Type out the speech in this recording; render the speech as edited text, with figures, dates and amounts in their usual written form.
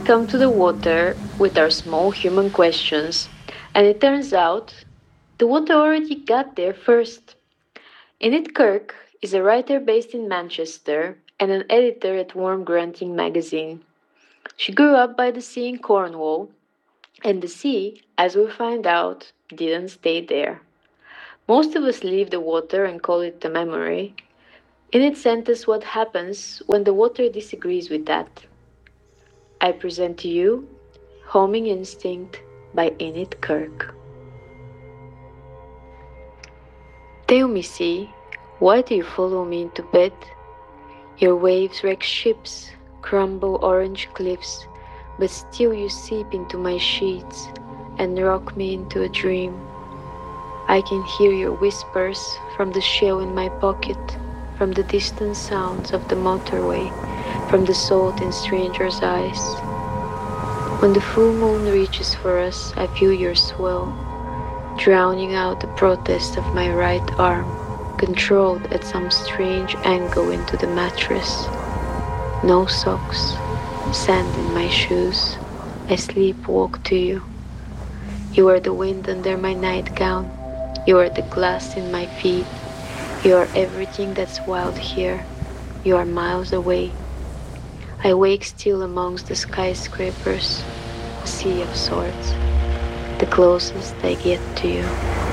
come to the water with our small human questions, and it turns out the water already got there first. Enid Kirk is a writer based in Manchester and an editor at Warm Grunting magazine. She grew up by the sea in Cornwall, and the sea, as we find out, didn't stay there. Most of us leave the water and call it a memory. Enid sent us what happens when the water disagrees with that. I present to you Homing Instinct by Enid Kirk. Tell me, sea, why do you follow me into bed? Your waves wreck ships, crumble orange cliffs, but still you seep into my sheets and rock me into a dream. I can hear your whispers from the shell in my pocket, from the distant sounds of the motorway, from the salt in strangers' eyes. When the full moon reaches for us, I feel your swell, drowning out the protest of my right arm, controlled at some strange angle into the mattress. No socks, sand in my shoes, I sleepwalk to you. You are the wind under my nightgown, you are the glass in my feet, you are everything that's wild here, you are miles away. I wake still amongst the skyscrapers, a sea of sorts, the closest I get to you.